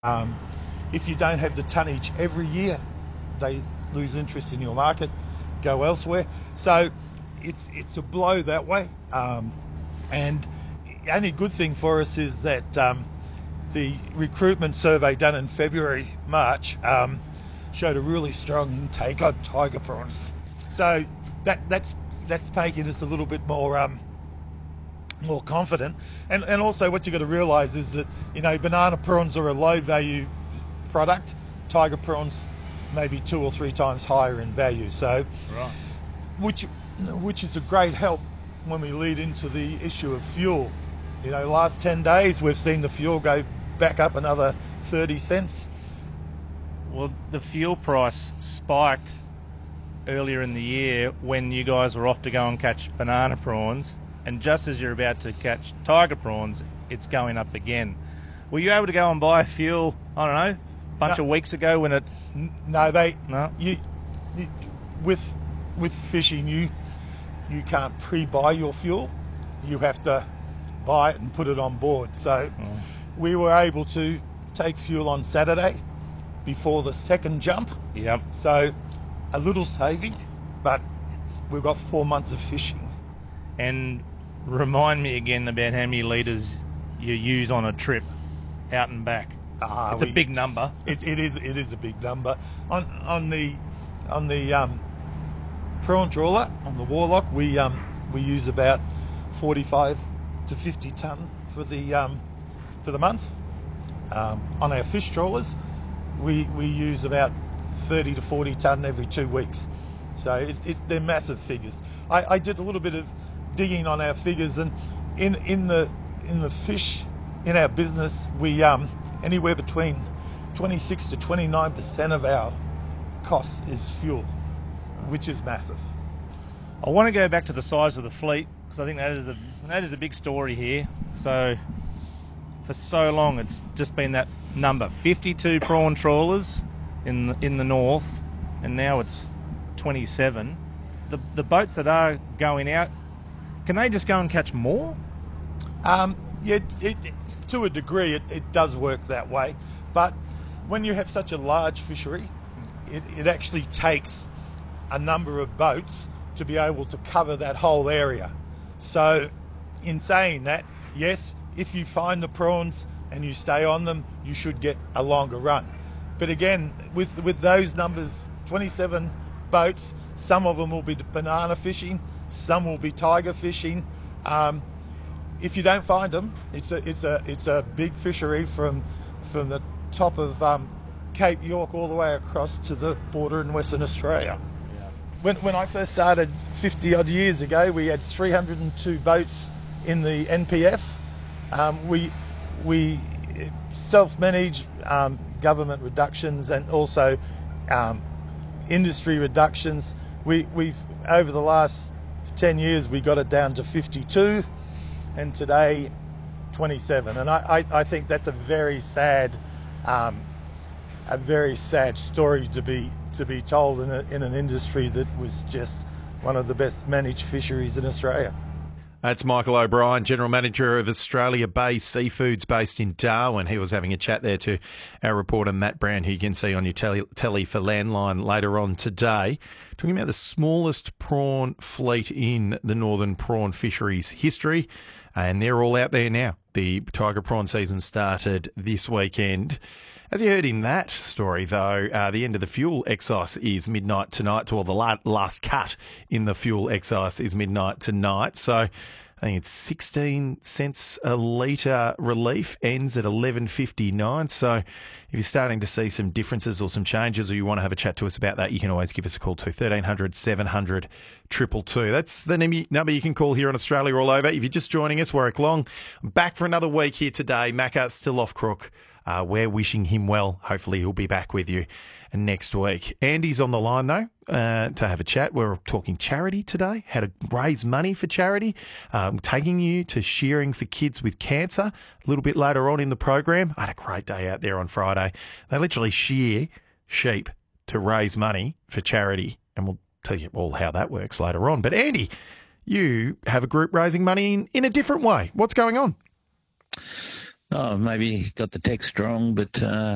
Um, if you don't have the tonnage every year, they lose interest in your market, go elsewhere. So it's a blow that way. And the only good thing for us is that the recruitment survey done in February, March, showed a really strong intake on tiger prawns. So that's making us a little bit more confident. And also what you've got to realise is that, banana prawns are a low value product. Tiger prawns maybe 2 or 3 times higher in value. So, right. which is a great help when we lead into the issue of fuel. Last 10 days we've seen the fuel go back up another 30 cents. Well, the fuel price spiked earlier in the year when you guys were off to go and catch banana prawns, and just as you're about to catch tiger prawns, it's going up again. Were you able to go and buy fuel, I don't know, a bunch of weeks ago when it... No. With fishing, you can't pre-buy your fuel. You have to buy it and put it on board. So we were able to take fuel on Saturday before the second jump. Yep. So a little saving, but we've got 4 months of fishing. And remind me again about how many litres you use on a trip out and back. It's a big number. It is a big number. On the prawn trawler, on the Warlock, we use about 45 to 50 tonne for the month. On our fish trawlers, we use about 30 to 40 tonne every 2 weeks. So they're massive figures. I did a little bit of digging on our figures, and in the fish in our business, we anywhere between 26 to 29% of our cost is fuel, which is massive. I want to go back to the size of the fleet, because I think that is a big story here. So for so long it's just been that number, 52 prawn trawlers in the north, and now it's 27. The boats that are going out, can they just go and catch more? Yeah, to a degree it does work that way, but when you have such a large fishery, it actually takes a number of boats to be able to cover that whole area. So in saying that, yes, if you find the prawns and you stay on them, you should get a longer run. But again, with those numbers, 27 boats, some of them will be banana fishing, some will be tiger fishing. If you don't find them, it's a big fishery from the top of Cape York all the way across to the border in Western Australia. Yeah. When I first started 50 odd years ago, we had 302 boats in the NPF. We self-manage government reductions and also industry reductions. We've over the last 10 years we got it down to 52, and today 27. And I think that's a very sad story to be told in an industry that was just one of the best managed fisheries in Australia. That's Michael O'Brien, General Manager of Australia Bay Seafoods based in Darwin. He was having a chat there to our reporter Matt Brown, who you can see on your telly for Landline later on today, talking about the smallest prawn fleet in the northern prawn fisheries history. And they're all out there now. The tiger prawn season started this weekend. As you heard in that story, though, the end of the fuel excise is midnight tonight, or the last cut in the fuel excise is midnight tonight. So I think it's 16 cents a litre relief, ends at 11.59. So if you're starting to see some differences or some changes, or you want to have a chat to us about that, you can always give us a call to 1300 700 222. That's the number you can call here on Australia All Over. If you're just joining us, Warwick Long, back for another week here today. Macca still off crook. We're wishing him well. Hopefully he'll be back with you next week. Andy's on the line, though, to have a chat. We're talking charity today, how to raise money for charity, taking you to Shearing for Kids with Cancer a little bit later on in the program. I had a great day out there on Friday. They literally shear sheep to raise money for charity, and we'll tell you all how that works later on. But Andy, you have a group raising money in a different way. What's going on? Oh, maybe got the text wrong, but